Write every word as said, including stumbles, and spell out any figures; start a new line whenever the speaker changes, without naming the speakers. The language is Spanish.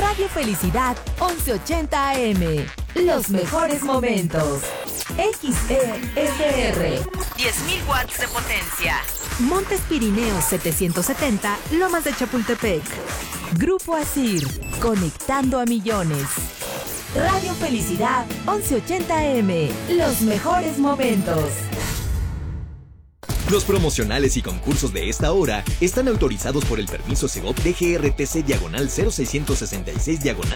Radio Felicidad once ochenta A M. Los mejores momentos. X E S R. diez mil watts de potencia. Montes Pirineos setecientos setenta, Lomas de Chapultepec. Grupo Asir, conectando a millones. Radio Felicidad once ochenta A M. Los mejores momentos.
Los promocionales y concursos de esta hora están autorizados por el permiso Segov D G R T C diagonal cero seiscientos sesenta y seis diagonal